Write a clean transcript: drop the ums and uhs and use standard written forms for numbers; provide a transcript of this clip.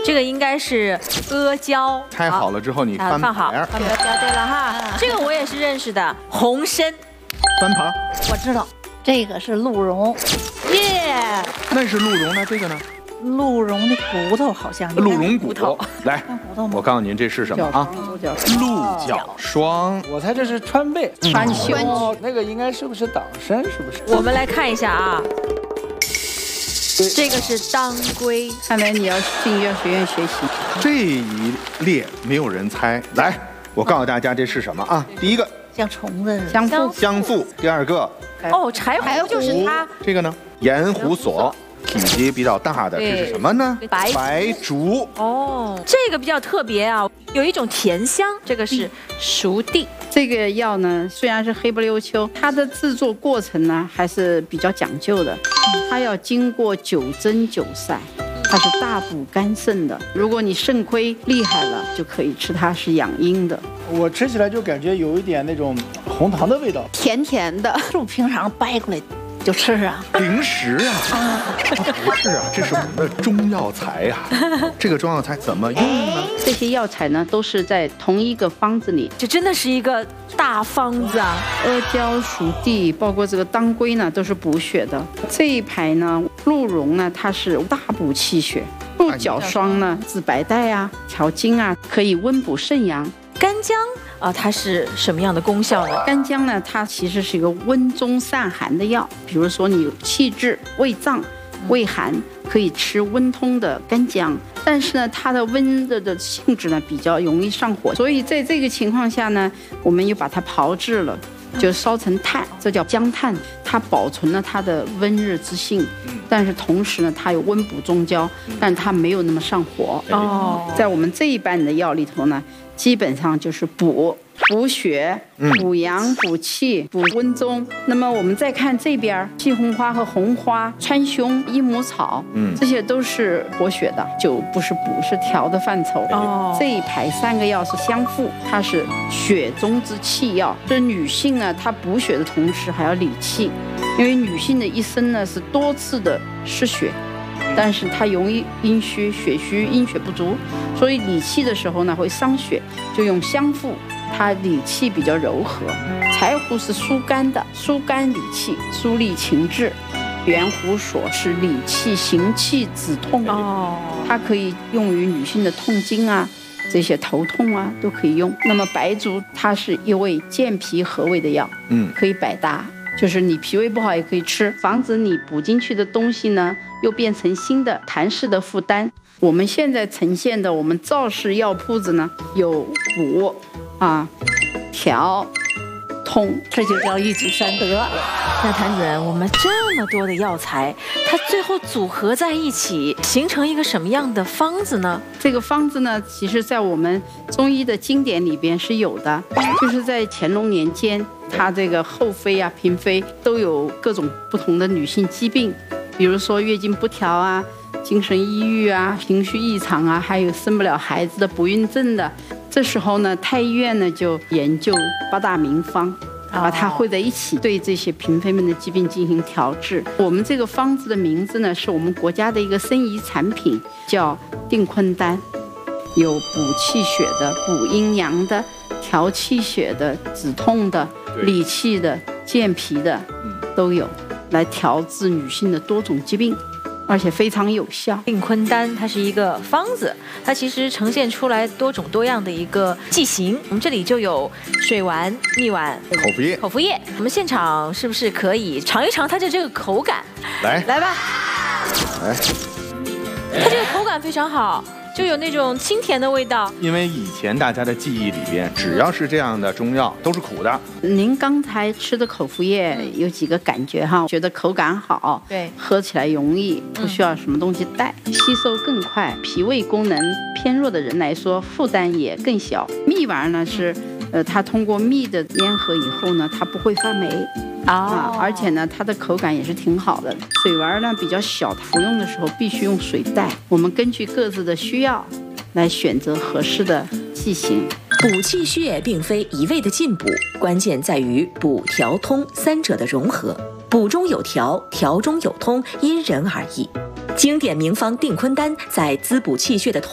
这个应该是阿胶。 拆好了之后你翻放好， 牌儿， 放阿胶。对了哈，这个我也是认识的，红参。 翻牌儿， 我知道，这个是鹿茸， 耶， 那是鹿茸呢，这个呢？ 鹿茸的骨头好像。 鹿茸骨头。来， 看骨头吗？ 我告诉您这是什么啊？鹿角霜。 我猜这是川贝、 川芎。 哦，那个应该是不是党参？是不是？ 我们来看一下啊，这个是当归。 看来你要进医药学院学习。 这一列没有人猜。来，我告诉大家这是什么啊？第一个像虫子似的。 香香香附，第二个哦，柴胡就是它。 这个呢盐胡索，体积比较大的，这是什么呢？白术。 哦，这个比较特别啊，有一种甜香，这个是熟地。 这个药呢，虽然是黑不溜秋，它的制作过程呢还是比较讲究的。它要经过9蒸9晒，它是大补肝肾的。如果你肾亏厉害了，就可以吃它，是养阴的。 我吃起来就感觉有一点那种红糖的味道， 甜甜的，是不是平常掰过来就吃啊？ 零食啊，不是啊，这是我们的中药材呀。这个中药材怎么用呢？ 这些药材呢都是在同一个方子里。 这真的是一个大方子啊！ 阿胶、熟地，包括这个当归呢，都是补血的。这一排呢，鹿茸呢，它是大补气血；鹿角霜呢，治白带啊、调经啊，可以温补肾阳。 干姜啊，它是什么样的功效呢？ 干姜呢，它其实是一个温中散寒的药。比如说你有气滞、胃胀、胃寒，可以吃温通的干姜。但是呢，它的温热的性质呢比较容易上火，所以在这个情况下呢，我们又把它炮制了，就烧成炭，这叫姜炭。它保存了它的温热之性，但是同时呢，它有温补中焦，但它没有那么上火。 哦， 在我们这一半的药里头呢，基本上就是补血、补阳、补气、补温中。那么我们再看这边，细红花和红花、川芎、益母草，这些都是活血的，就不是补，是调的范畴。 哦， 这一排3个药是相附，它是血中之气药。这女性呢，她补血的同时还要理气，因为女性的一生呢是多次的失血。但是它容易阴虚、血虚、阴血不足，所以理气的时候呢会伤血，就用香附，它理气比较柔和。柴胡是疏肝的，疏肝理气，疏利情志。圆胡索是理气行气止痛，它可以用于女性的痛经啊，这些头痛啊都可以用。那么白术它是一味健脾和胃的药，可以百搭。就是你脾胃不好也可以吃，防止你补进去的东西呢又变成新的痰湿的负担。我们现在呈现的我们赵氏药铺子呢，有补啊、调、通，这就叫一举三得。 那谭主任，我们这么多的药材，它最后组合在一起，形成一个什么样的方子呢？ 这个方子呢，其实在我们中医的经典里边是有的，就是在乾隆年间，它这个后妃啊、嫔妃都有各种不同的女性疾病，比如说月经不调啊、精神抑郁啊、情绪异常啊，还有生不了孩子的不孕症的。这时候呢，太医院呢就研究8大名方，把它汇在一起，对这些嫔妃们的疾病进行调治。我们这个方子的名字呢，是我们国家的一个申遗产品，叫定坤丹，有补气血的、补阴阳的、调气血的、止痛的、理气的、健脾的，都有，来调治女性的多种疾病。而且非常有效。 定坤丹它是一个方子，它其实呈现出来多种多样的一个剂型。我们这里就有水丸、蜜丸、口服液。我们现场是不是可以尝一尝它的这个口感？来吧，它这个口感非常好。就有那种清甜的味道。 因为以前大家的记忆里边，只要是这样的中药都是苦的。 您刚才吃的口服液有几个感觉哈？觉得口感好， 对， 喝起来容易，不需要什么东西带，吸收更快，脾胃功能偏弱的人来说负担也更小。蜜丸呢是，它通过蜜的粘合以后呢，它不会发霉。而且呢，它的口感也是挺好的。水丸呢比较小，服用的时候必须用水袋。我们根据各自的需要来选择合适的剂型。 补气血并非一味的进补，关键在于补调通三者的融合。补中有调，调中有通，因人而异。经典名方定坤丹在滋补气血的同